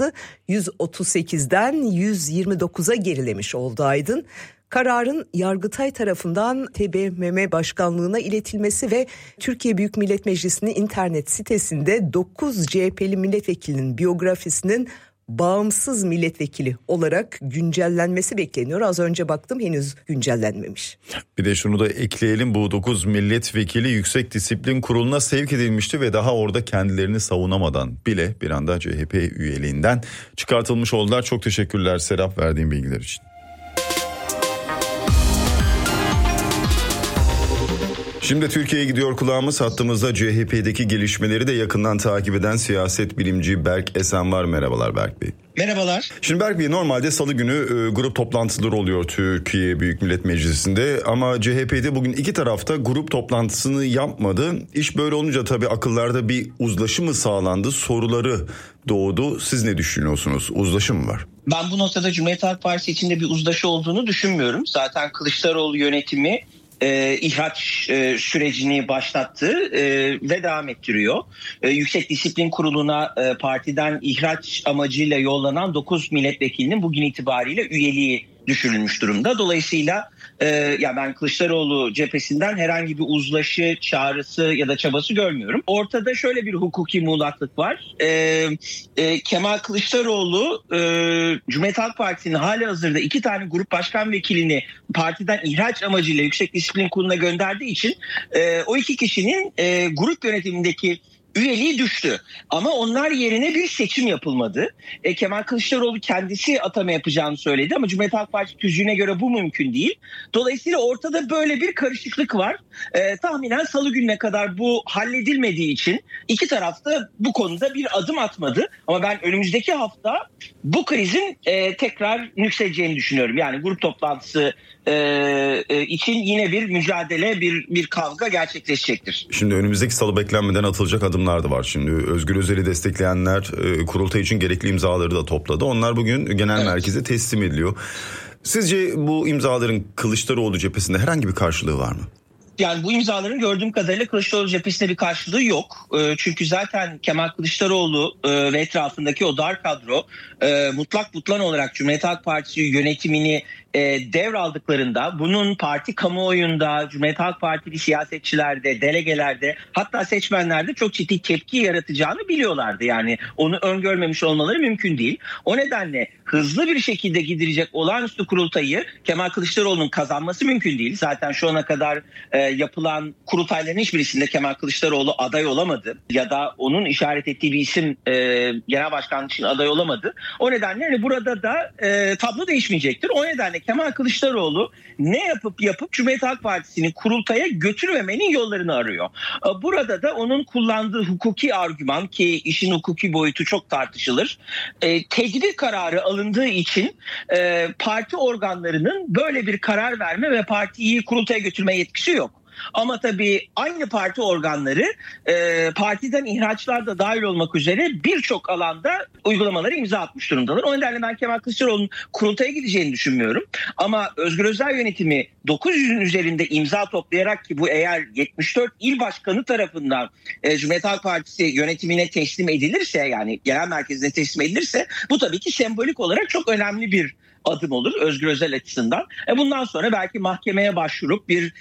sayısı 138'den 129'a gerilemiş oldu Aydın. Kararın Yargıtay tarafından TBMM Başkanlığı'na iletilmesi ve Türkiye Büyük Millet Meclisi'nin internet sitesinde 9 CHP'li milletvekilinin biyografisinin bağımsız milletvekili olarak güncellenmesi bekleniyor. Az önce baktım, henüz güncellenmemiş. Bir de şunu da ekleyelim, bu 9 milletvekili Yüksek Disiplin Kurulu'na sevk edilmişti ve daha orada kendilerini savunamadan bile bir anda CHP üyeliğinden çıkartılmış oldular. Çok teşekkürler Serap, verdiğin bilgiler için. Şimdi Türkiye'ye gidiyor kulağımız. Hattımızda CHP'deki gelişmeleri de yakından takip eden siyaset bilimci Berk Esen var. Merhabalar Berk Bey. Merhabalar. Şimdi Berk Bey, normalde salı günü grup toplantıları oluyor Türkiye Büyük Millet Meclisi'nde. Ama CHP'de bugün iki tarafta grup toplantısını yapmadı. İş böyle olunca tabii akıllarda bir uzlaşı mı sağlandı soruları doğdu. Siz ne düşünüyorsunuz? Uzlaşı mı var? Ben bu noktada Cumhuriyet Halk Partisi içinde bir uzlaşı olduğunu düşünmüyorum. Zaten Kılıçdaroğlu yönetimi ihraç sürecini başlattı ve devam ettiriyor. Yüksek Disiplin Kurulu'na partiden ihraç amacıyla yollanan 9 milletvekilinin bugün itibariyle üyeliği düşürülmüş durumda. Dolayısıyla ya ben Kılıçdaroğlu cephesinden herhangi bir uzlaşı çağrısı ya da çabası görmüyorum. Ortada şöyle bir hukuki muğlaklık var. Kemal Kılıçdaroğlu Cumhuriyet Halk Partisi'nin halihazırda 2 tane grup başkan vekilini partiden ihraç amacıyla Yüksek Disiplin Kurulu'na gönderdiği için o 2 kişinin grup yönetimindeki üyeliği düştü. Ama onlar yerine bir seçim yapılmadı. Kemal Kılıçdaroğlu kendisi atama yapacağını söyledi ama Cumhuriyet Halk Partisi tüzüğüne göre bu mümkün değil. Dolayısıyla ortada böyle bir karışıklık var. Tahminen salı gününe kadar bu halledilmediği için iki taraf da bu konuda bir adım atmadı. Ama ben önümüzdeki hafta bu krizin tekrar yükseleceğini düşünüyorum. Yani grup toplantısı için yine bir mücadele, bir kavga gerçekleşecektir. Şimdi önümüzdeki salı beklenmeden atılacak adımlar da var. Şimdi Özgür Özel'i destekleyenler kurultay için gerekli imzaları da topladı. Onlar bugün genel merkeze teslim ediliyor. Sizce bu imzaların Kılıçdaroğlu cephesinde herhangi bir karşılığı var mı? Yani bu imzaların gördüğüm kadarıyla Kılıçdaroğlu cephesinde bir karşılığı yok. Çünkü zaten Kemal Kılıçdaroğlu ve etrafındaki o dar kadro mutlak butlan olarak Cumhuriyet Halk Partisi yönetimini devraldıklarında bunun parti kamuoyunda, Cumhuriyet Halk Partili siyasetçilerde, delegelerde, hatta seçmenlerde çok ciddi tepki yaratacağını biliyorlardı. Yani onu öngörmemiş olmaları mümkün değil. O nedenle hızlı bir şekilde gidilecek olağanüstü kurultayı Kemal Kılıçdaroğlu'nun kazanması mümkün değil. Zaten şu ana kadar yapılan kurultayların hiçbirisinde Kemal Kılıçdaroğlu aday olamadı ya da onun işaret ettiği bir isim genel başkanlık için aday olamadı. O nedenle hani burada da tablo değişmeyecektir. O nedenle Kemal Kılıçdaroğlu ne yapıp Cumhuriyet Halk Partisi'ni kurultaya götürmemenin yollarını arıyor. Burada da onun kullandığı hukuki argüman, ki işin hukuki boyutu çok tartışılır. Tedbir kararı alındığı için parti organlarının böyle bir karar verme ve partiyi kurultaya götürme yetkisi yok. Ama tabii aynı parti organları partiden ihraçlar da dahil olmak üzere birçok alanda uygulamaları imza atmış durumdalar. O nedenle ben Kemal Kılıçdaroğlu'nun kurultaya gideceğini düşünmüyorum. Ama Özgür Özel yönetimi 900'ün üzerinde imza toplayarak, ki bu eğer 74 il başkanı tarafından Cumhuriyet Halk Partisi yönetimine teslim edilirse, yani genel merkezine teslim edilirse, bu tabii ki sembolik olarak çok önemli bir adım olur Özgür Özel açısından. Bundan sonra belki mahkemeye başvurup bir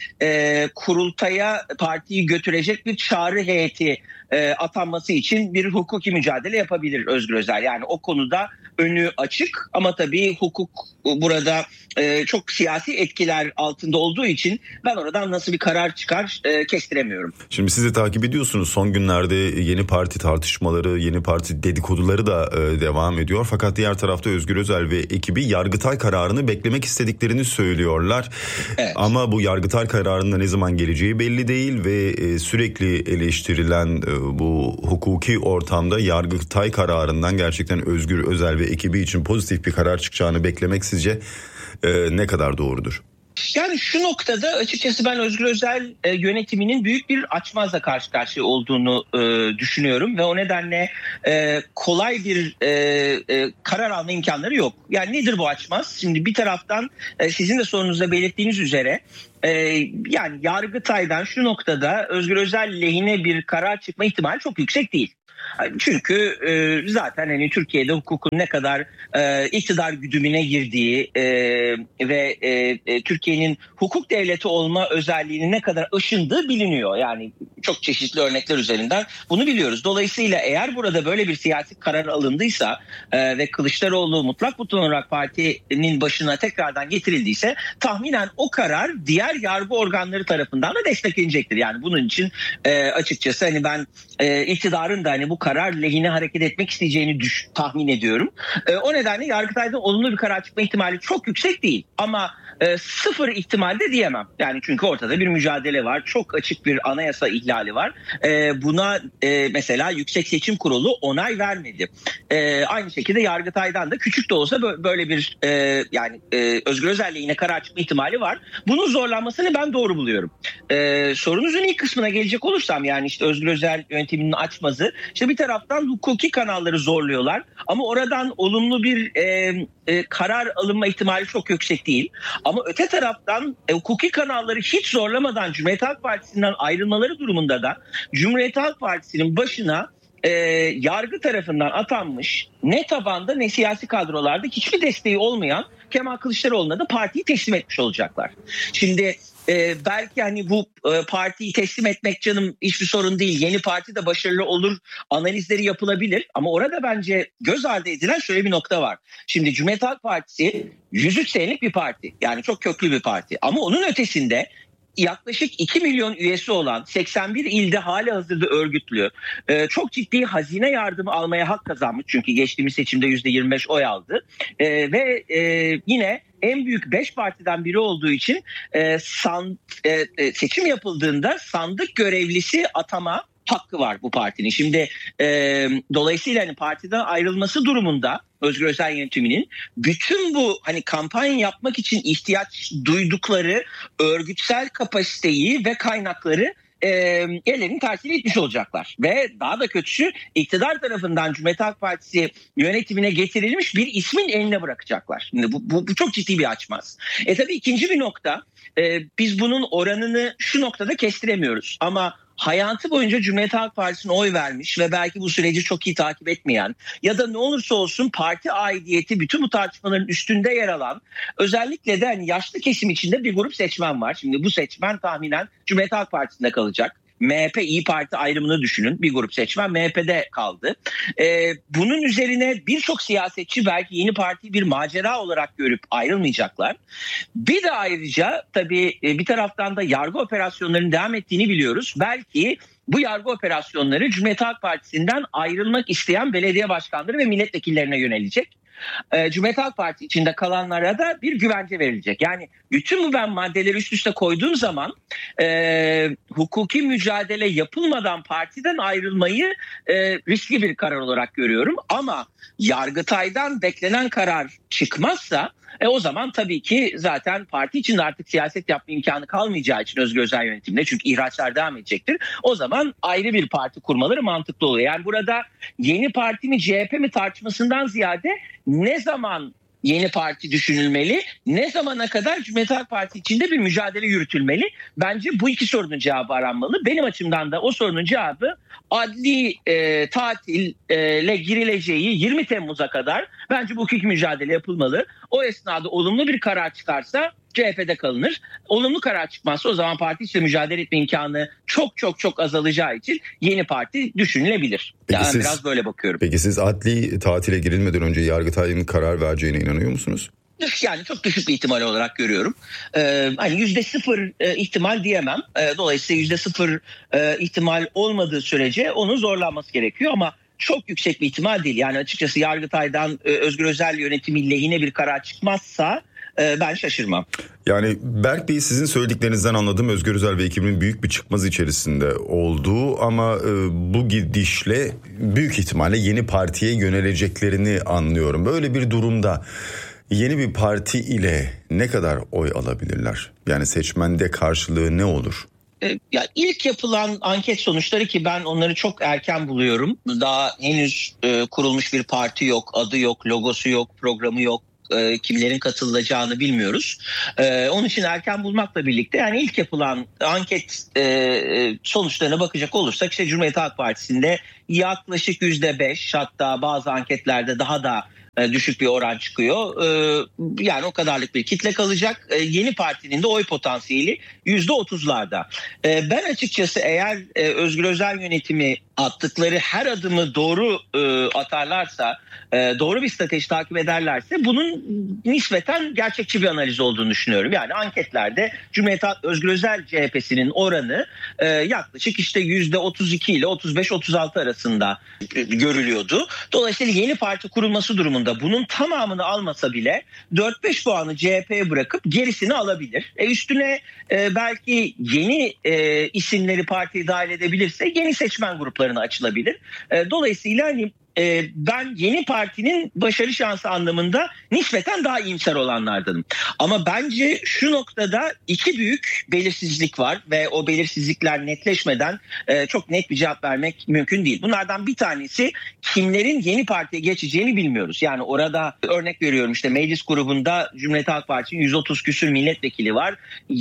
kurultaya partiyi götürecek bir çağrı heyeti atanması için bir hukuki mücadele yapabilir Özgür Özel. Yani o konuda önü açık ama tabii hukuk burada çok siyasi etkiler altında olduğu için ben oradan nasıl bir karar çıkar kestiremiyorum. Şimdi siz de takip ediyorsunuz. Son günlerde yeni parti tartışmaları, yeni parti dedikoduları da devam ediyor. Fakat diğer tarafta Özgür Özel ve ekibi Yargıtay kararını beklemek istediklerini söylüyorlar. Evet. Ama bu Yargıtay kararında ne zaman geleceği belli değil ve sürekli eleştirilen bu hukuki ortamda Yargıtay kararından gerçekten Özgür Özel ve ekibi için pozitif bir karar çıkacağını beklemek sizce ne kadar doğrudur? Yani şu noktada açıkçası ben Özgür Özel yönetiminin büyük bir açmazla karşı karşıya olduğunu düşünüyorum ve o nedenle kolay bir karar alma imkanları yok. Yani nedir bu açmaz? Şimdi bir taraftan sizin de sorunuzda belirttiğiniz üzere yani Yargıtay'dan şu noktada Özgür Özel lehine bir karar çıkma ihtimali çok yüksek değil. Çünkü zaten hani Türkiye'de hukukun ne kadar iktidar güdümüne girdiği ve Türkiye'nin hukuk devleti olma özelliğini ne kadar aşındığı biliniyor. Yani çok çeşitli örnekler üzerinden bunu biliyoruz. Dolayısıyla eğer burada böyle bir siyasi karar alındıysa ve Kılıçdaroğlu mutlak olarak partinin başına tekrardan getirildiyse tahminen o karar diğer yargı organları tarafından da desteklenecektir. Yani bunun için açıkçası hani ben iktidarın da hani bu karar lehine hareket etmek isteyeceğini tahmin ediyorum. O nedenle Yargıtay'dan olumlu bir karar çıkma ihtimali çok yüksek değil. Ama sıfır ihtimal de diyemem. Yani çünkü ortada bir mücadele var. Çok açık bir anayasa ihlali var. Buna mesela Yüksek Seçim Kurulu onay vermedi. Aynı şekilde Yargıtay'dan da küçük de olsa böyle bir yani Özgür Özel lehine karar çıkma ihtimali var. Bunun zorlanmasını ben doğru buluyorum. Sorunuzun ilk kısmına gelecek olursam yani işte Özgür Özel yönetiminin açması, işte bir taraftan hukuki kanalları zorluyorlar ama oradan olumlu bir karar alınma ihtimali çok yüksek değil. Ama öte taraftan hukuki kanalları hiç zorlamadan Cumhuriyet Halk Partisi'nden ayrılmaları durumunda da Cumhuriyet Halk Partisi'nin başına yargı tarafından atanmış ne tabanda ne siyasi kadrolarda hiçbir desteği olmayan Kemal Kılıçdaroğlu'na da partiyi teslim etmiş olacaklar. Şimdi belki hani bu partiyi teslim etmek canım hiçbir sorun değil. Yeni parti de başarılı olur, analizleri yapılabilir. Ama orada bence göz ardı edilen şöyle bir nokta var. Şimdi Cumhuriyet Halk Partisi 103 senelik bir parti. Yani çok köklü bir parti. Ama onun ötesinde yaklaşık 2 milyon üyesi olan 81 ilde halihazırda örgütlü, çok ciddi hazine yardımı almaya hak kazanmış. Çünkü geçtiğimiz seçimde %25 oy aldı. Ve yine en büyük 5 partiden biri olduğu için seçim yapıldığında sandık görevlisi atama hakkı var bu partinin. Şimdi dolayısıyla hani partiden ayrılması durumunda Özgür Özel yönetiminin bütün bu hani kampanya yapmak için ihtiyaç duydukları örgütsel kapasiteyi ve kaynakları ellerini tersiyle itmiş olacaklar. Ve daha da kötüsü iktidar tarafından Cumhuriyet Halk Partisi yönetimine getirilmiş bir ismin eline bırakacaklar. Şimdi bu çok ciddi bir açmaz. Tabii ikinci bir nokta, biz bunun oranını şu noktada kestiremiyoruz ama hayatı boyunca Cumhuriyet Halk Partisi'ne oy vermiş ve belki bu süreci çok iyi takip etmeyen ya da ne olursa olsun parti aidiyeti bütün bu tartışmaların üstünde yer alan özellikle de hani yaşlı kesim içinde bir grup seçmen var. Şimdi bu seçmen tahminen Cumhuriyet Halk Partisi'nde kalacak. MHP İYİ Parti ayrımını düşünün. Bir grup seçmen MHP'de kaldı. Bunun üzerine birçok siyasetçi belki yeni partiyi bir macera olarak görüp ayrılmayacaklar. Bir de ayrıca tabii bir taraftan da yargı operasyonlarının devam ettiğini biliyoruz. Belki bu yargı operasyonları Cumhuriyet Halk Partisi'nden ayrılmak isteyen belediye başkanları ve milletvekillerine yönelecek. Cumhuriyet Halk Partisi içinde kalanlara da bir güvence verilecek. Yani bütün bu ben maddeleri üst üste koyduğum zaman hukuki mücadele yapılmadan partiden ayrılmayı riskli bir karar olarak görüyorum. Ama Yargıtay'dan beklenen karar çıkmazsa o zaman tabii ki zaten parti içinde artık siyaset yapma imkanı kalmayacağı için Özgür Özel yönetiminde, çünkü ihraçlar devam edecektir. O zaman ayrı bir parti kurmaları mantıklı oluyor. Yani burada yeni parti mi CHP mi tartışmasından ziyade ne zaman yeni parti düşünülmeli, ne zamana kadar Cumhuriyet Halk Partisi içinde bir mücadele yürütülmeli? Bence bu iki sorunun cevabı aranmalı. Benim açımdan da o sorunun cevabı adli tatille girileceği 20 Temmuz'a kadar bence bu hukuki mücadele yapılmalı. O esnada olumlu bir karar çıkarsa CHP'de kalınır. Olumlu karar çıkmazsa o zaman parti içinde mücadele etme imkanı çok azalacağı için yeni parti düşünülebilir. Yani biraz böyle bakıyorum. Peki siz adli tatile girilmeden önce Yargıtay'ın karar vereceğine inanıyor musunuz? Yani çok düşük bir ihtimal olarak görüyorum. Hani %0 ihtimal diyemem. Dolayısıyla %0 ihtimal olmadığı sürece onun zorlanması gerekiyor ama çok yüksek bir ihtimal değil. Yani açıkçası Yargıtay'dan Özgür Özel yönetimi lehine bir karar çıkmazsa ben şaşırmam. Yani Berk Bey, sizin söylediklerinizden anladım, Özgür Özel ve ekibinin büyük bir çıkmaz içerisinde olduğu ama bu gidişle büyük ihtimalle yeni partiye yöneleceklerini anlıyorum. Böyle bir durumda yeni bir parti ile ne kadar oy alabilirler? Yani seçmende karşılığı ne olur? Ya ilk yapılan anket sonuçları, ki ben onları çok erken buluyorum. Daha henüz kurulmuş bir parti yok, adı yok, logosu yok, programı yok. Kimlerin katılacağını bilmiyoruz. Onun için erken bulmakla birlikte yani ilk yapılan anket sonuçlarına bakacak olursak işte Cumhuriyet Halk Partisi'nde yaklaşık %5, hatta bazı anketlerde daha da düşük bir oran çıkıyor. Yani o kadarlık bir kitle kalacak. Yeni Parti'nin de oy potansiyeli %30'larda. Ben açıkçası eğer Özgür Özel yönetimi attıkları her adımı doğru atarlarsa, doğru bir strateji takip ederlerse bunun nispeten gerçekçi bir analiz olduğunu düşünüyorum. Yani anketlerde Cumhuriyet Özgür Özel CHP'sinin oranı yaklaşık işte %32 ile 35-36 arasında görülüyordu. Dolayısıyla yeni parti kurulması durumunda bunun tamamını almasa bile 4-5 puanı CHP'ye bırakıp gerisini alabilir. Üstüne belki yeni isimleri partiye dahil edebilirse yeni seçmen gruplarına açılabilir. Dolayısıyla hani ben yeni partinin başarı şansı anlamında nispeten daha iyimser olanlardanım. Ama bence şu noktada iki büyük belirsizlik var ve o belirsizlikler netleşmeden çok net bir cevap vermek mümkün değil. Bunlardan bir tanesi kimlerin yeni partiye geçeceğini bilmiyoruz. Yani orada örnek veriyorum işte meclis grubunda Cumhuriyet Halk Partisi'nin 130 küsür milletvekili var.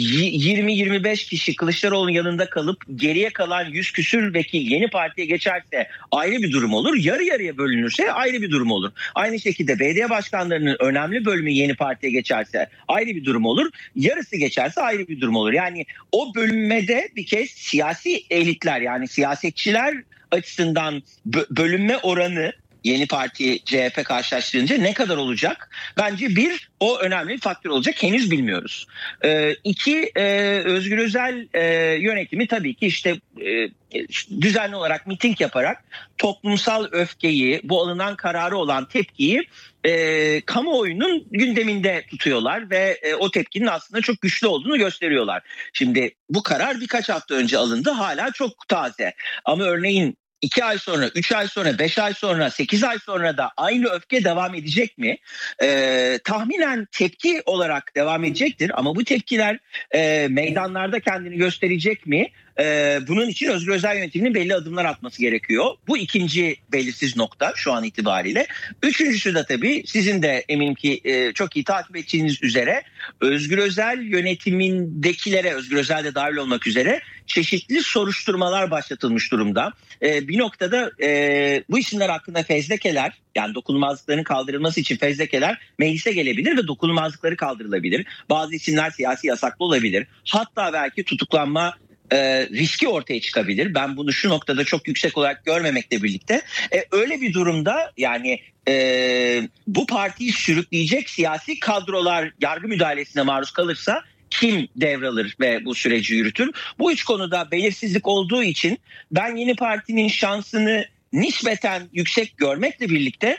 20-25 kişi Kılıçdaroğlu'nun yanında kalıp geriye kalan 100 küsür vekil yeni partiye geçerse ayrı bir durum olur. Yarı yarıya bölünürse ayrı bir durum olur. Aynı şekilde belediye başkanlarının önemli bölümü yeni partiye geçerse ayrı bir durum olur. Yarısı geçerse ayrı bir durum olur. Yani o bölünmede bir kez siyasi elitler yani siyasetçiler açısından bölünme oranı yeni parti CHP karşılaştırınca ne kadar olacak? Bence o önemli bir faktör olacak. Henüz bilmiyoruz. İki, Özgür Özel yönetimi tabii ki işte düzenli olarak miting yaparak toplumsal öfkeyi, bu alınan kararı olan tepkiyi kamuoyunun gündeminde tutuyorlar ve o tepkinin aslında çok güçlü olduğunu gösteriyorlar. Şimdi bu karar birkaç hafta önce alındı, hala çok taze. Ama örneğin 2 ay sonra, 3 ay sonra, 5 ay sonra, 8 ay sonra da aynı öfke devam edecek mi? Tahminen tepki olarak devam edecektir ama bu tepkiler meydanlarda kendini gösterecek mi? Bunun için Özgür Özel yönetiminin belli adımlar atması gerekiyor. Bu ikinci belirsiz nokta şu an itibariyle. Üçüncüsü de tabii sizin de eminim ki çok iyi takip ettiğiniz üzere Özgür Özel yönetimindekilere, Özgür Özel de dahil olmak üzere çeşitli soruşturmalar başlatılmış durumda. Bir noktada bu isimler hakkında fezlekeler, yani dokunulmazlıkların kaldırılması için fezlekeler meclise gelebilir ve dokunulmazlıkları kaldırılabilir. Bazı isimler siyasi yasaklı olabilir. Hatta belki tutuklanma riski ortaya çıkabilir. Ben bunu şu noktada çok yüksek olarak görmemekle birlikte öyle bir durumda yani bu partiyi sürükleyecek siyasi kadrolar yargı müdahalesine maruz kalırsa kim devralır ve bu süreci yürütür? Bu üç konuda belirsizlik olduğu için ben yeni partinin şansını nispeten yüksek görmekle birlikte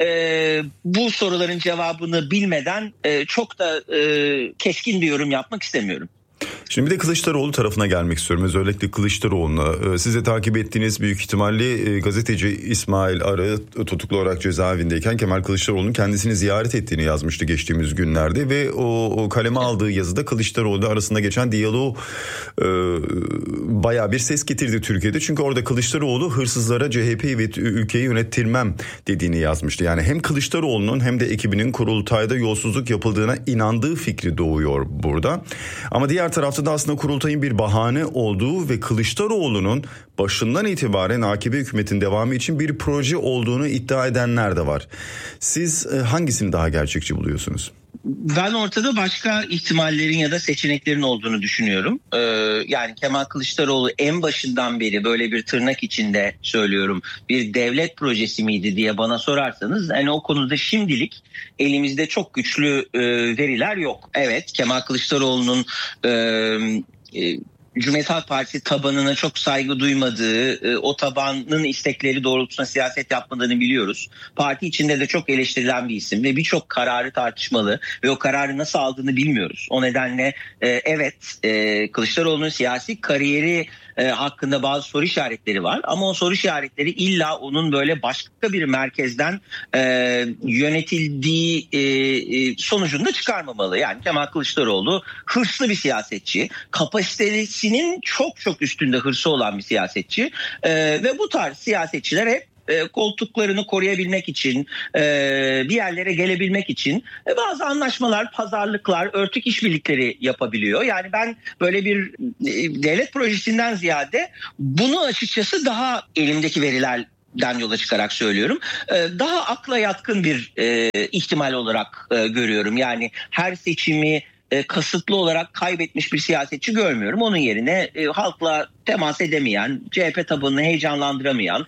bu soruların cevabını bilmeden çok da keskin bir yorum yapmak istemiyorum. Şimdi bir de Kılıçdaroğlu tarafına gelmek istiyorum. Özellikle Kılıçdaroğlu'na. Siz de takip ettiğiniz büyük ihtimalle gazeteci İsmail Arı tutuklu olarak cezaevindeyken Kemal Kılıçdaroğlu'nun kendisini ziyaret ettiğini yazmıştı geçtiğimiz günlerde. Ve o kaleme aldığı yazıda Kılıçdaroğlu arasında geçen diyaloğu bayağı bir ses getirdi Türkiye'de. Çünkü orada Kılıçdaroğlu hırsızlara CHP'yi ve ülkeyi yönettirmem dediğini yazmıştı. Yani hem Kılıçdaroğlu'nun hem de ekibinin kurultayda yolsuzluk yapıldığına inandığı fikri doğuyor burada. Ama diğer tarafta da aslında kurultayın bir bahane olduğu ve Kılıçdaroğlu'nun başından itibaren AKP hükümetin devamı için bir proje olduğunu iddia edenler de var. Siz hangisini daha gerçekçi buluyorsunuz? Ben ortada başka ihtimallerin ya da seçeneklerin olduğunu düşünüyorum. Yani Kemal Kılıçdaroğlu en başından beri böyle bir tırnak içinde söylüyorum bir devlet projesi miydi diye bana sorarsanız yani o konuda şimdilik elimizde çok güçlü veriler yok. Evet, Kemal Kılıçdaroğlu'nun Cumhuriyet Halk Partisi tabanına çok saygı duymadığı, o tabanın istekleri doğrultusunda siyaset yapmadığını biliyoruz. Parti içinde de çok eleştirilen bir isim ve birçok kararı tartışmalı ve o kararı nasıl aldığını bilmiyoruz. O nedenle Kılıçdaroğlu'nun siyasi kariyeri hakkında bazı soru işaretleri var ama o soru işaretleri illa onun böyle başka bir merkezden yönetildiği sonucunda çıkarmamalı. Yani Kemal Kılıçdaroğlu hırslı bir siyasetçi, kapasitesinin çok çok üstünde hırsı olan bir siyasetçi ve bu tarz siyasetçiler hep koltuklarını koruyabilmek için, bir yerlere gelebilmek için bazı anlaşmalar, pazarlıklar, örtük işbirlikleri yapabiliyor. Yani ben böyle bir devlet projesinden ziyade bunu açıkçası daha elimdeki verilerden yola çıkarak söylüyorum. Daha akla yatkın bir ihtimal olarak görüyorum. Yani her seçimi kasıtlı olarak kaybetmiş bir siyasetçi görmüyorum. Onun yerine halkla temas edemeyen, CHP tabanını heyecanlandıramayan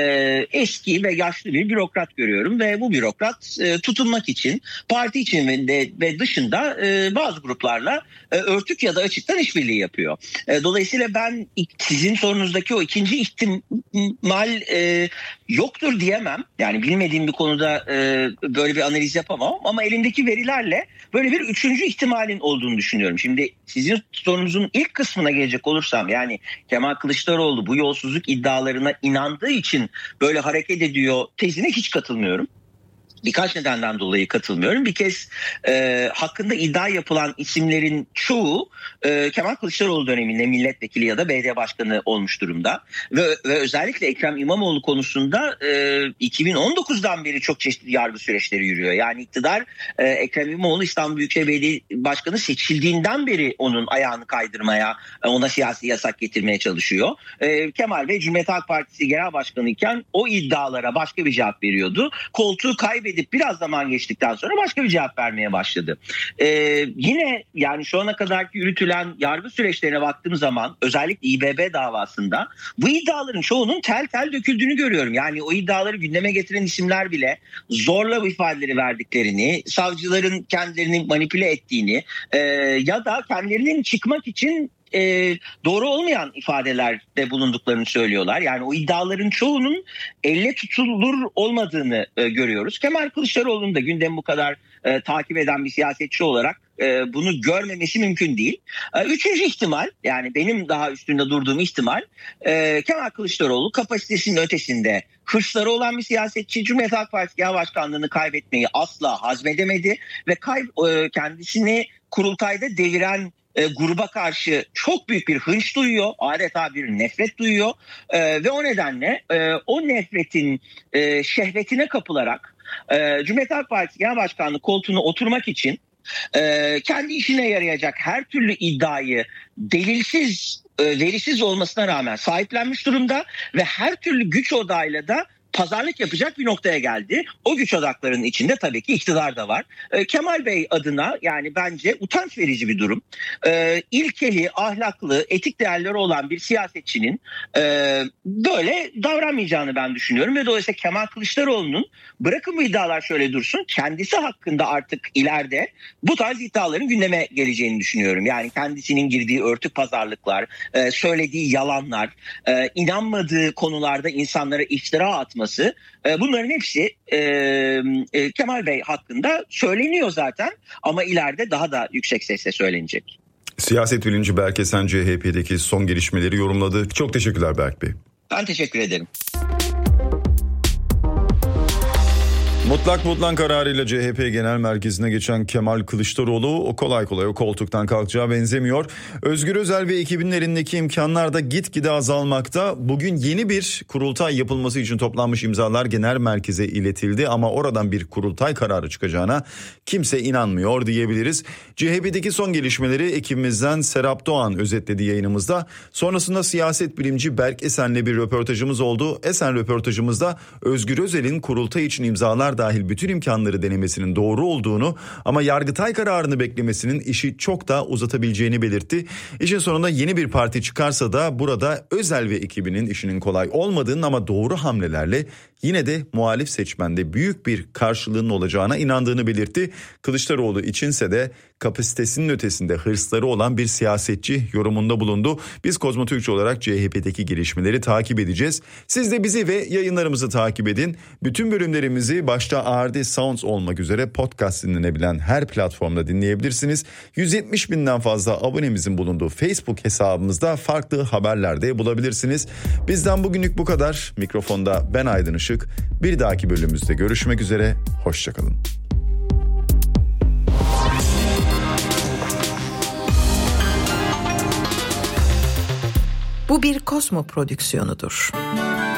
eski ve yaşlı bir bürokrat görüyorum ve bu bürokrat tutunmak için parti içinde ve dışında bazı gruplarla örtük ya da açıktan işbirliği yapıyor. Dolayısıyla ben sizin sorunuzdaki o ikinci ihtimal yoktur diyemem. Yani bilmediğim bir konuda böyle bir analiz yapamam ama elimdeki verilerle böyle bir üçüncü ihtimalin olduğunu düşünüyorum. Şimdi sizin sorunuzun ilk kısmına gelecek olursam, yani Kemal Kılıçdaroğlu bu yolsuzluk iddialarına inandığı için böyle hareket ediyor tezine hiç katılmıyorum. Birkaç nedenden dolayı katılmıyorum. Bir kez hakkında iddia yapılan isimlerin çoğu Kemal Kılıçdaroğlu döneminde milletvekili ya da belediye başkanı olmuş durumda. Ve özellikle Ekrem İmamoğlu konusunda 2019'dan beri çok çeşitli yargı süreçleri yürüyor. Yani iktidar Ekrem İmamoğlu İstanbul Büyükşehir Belediye Başkanı seçildiğinden beri onun ayağını kaydırmaya, ona siyasi yasak getirmeye çalışıyor. Kemal Bey Cumhuriyet Halk Partisi Genel Başkanı iken o iddialara başka bir cevap veriyordu. Koltuğu kaybedip biraz zaman geçtikten sonra başka bir cevap vermeye başladı. Yine yani şu ana kadarki yürütülen yargı süreçlerine baktığım zaman özellikle İBB davasında bu iddiaların çoğunun tel tel döküldüğünü görüyorum. Yani o iddiaları gündeme getiren isimler bile zorla bu ifadeleri verdiklerini, savcıların kendilerini manipüle ettiğini ya da kendilerinin çıkmak için doğru olmayan ifadelerde bulunduklarını söylüyorlar. Yani o iddiaların çoğunun elle tutulur olmadığını görüyoruz. Kemal Kılıçdaroğlu'nun da gündemi bu kadar takip eden bir siyasetçi olarak bunu görmemesi mümkün değil. Üçüncü ihtimal, yani benim daha üstünde durduğum ihtimal, Kemal Kılıçdaroğlu kapasitesinin ötesinde hırsları olan bir siyasetçi. Cumhuriyet Halk Partisi Genel Başkanlığı'nı kaybetmeyi asla hazmedemedi ve kendisini kurultayda deviren gruba karşı çok büyük bir hınç duyuyor, adeta bir nefret duyuyor ve o nedenle o nefretin şehvetine kapılarak Cumhuriyet Halk Partisi Genel Başkanlığı koltuğuna oturmak için kendi işine yarayacak her türlü iddiayı delilsiz, verisiz olmasına rağmen sahiplenmiş durumda ve her türlü güç odağıyla da pazarlık yapacak bir noktaya geldi. O güç odaklarının içinde tabii ki iktidar da var. Kemal Bey adına yani bence utanç verici bir durum. İlkeli, ahlaklı, etik değerleri olan bir siyasetçinin böyle davranmayacağını ben düşünüyorum. Ve dolayısıyla Kemal Kılıçdaroğlu'nun bırakın bu iddialar şöyle dursun, kendisi hakkında artık ileride bu tarz iddiaların gündeme geleceğini düşünüyorum. Yani kendisinin girdiği örtük pazarlıklar, söylediği yalanlar, inanmadığı konularda insanlara iftira atması, bunların hepsi Kemal Bey hakkında söyleniyor zaten ama ileride daha da yüksek sesle söylenecek. Siyaset bilimci Berk Esen CHP'deki son gelişmeleri yorumladı. Çok teşekkürler Berk Bey. Ben teşekkür ederim. Mutlak butlan kararıyla CHP Genel Merkezi'ne geçen Kemal Kılıçdaroğlu kolay kolay o koltuktan kalkacağı benzemiyor. Özgür Özel ve ekibinin elindeki imkanlar da gitgide azalmakta. Bugün yeni bir kurultay yapılması için toplanmış imzalar Genel Merkez'e iletildi ama oradan bir kurultay kararı çıkacağına kimse inanmıyor diyebiliriz. CHP'deki son gelişmeleri ekibimizden Serap Doğan özetledi yayınımızda. Sonrasında siyaset bilimci Berk Esen'le bir röportajımız oldu. Esen röportajımızda Özgür Özel'in kurultay için imzalar dahil bütün imkanları denemesinin doğru olduğunu ama Yargıtay kararını beklemesinin işi çok daha uzatabileceğini belirtti. İşin sonunda yeni bir parti çıkarsa da burada Özel ve ekibinin işinin kolay olmadığını ama doğru hamlelerle yine de muhalif seçmende büyük bir karşılığının olacağına inandığını belirtti. Kılıçdaroğlu içinse de kapasitesinin ötesinde hırsları olan bir siyasetçi yorumunda bulundu. Biz Kozmo Türkçe olarak CHP'deki gelişmeleri takip edeceğiz. Siz de bizi ve yayınlarımızı takip edin. Bütün bölümlerimizi başta ARD Sounds olmak üzere podcast dinlenebilen her platformda dinleyebilirsiniz. 170 binden fazla abonemizin bulunduğu Facebook hesabımızda farklı haberler de bulabilirsiniz. Bizden bugünlük bu kadar. Mikrofonda ben Aydın Işık. Bir dahaki bölümümüzde görüşmek üzere. Hoşçakalın. Bu bir Kozmo prodüksiyonudur.